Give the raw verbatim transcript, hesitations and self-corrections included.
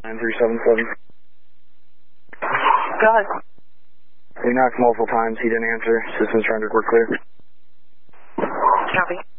nine three seven seven. Go ahead. We knocked multiple times. He didn't answer. Systems rendered. We're clear. Copy.